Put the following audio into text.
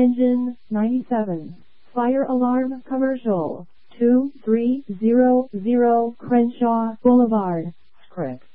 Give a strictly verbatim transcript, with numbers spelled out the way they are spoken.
Engine ninety-seven. Fire alarm commercial. two three zero zero Crenshaw Boulevard. Script.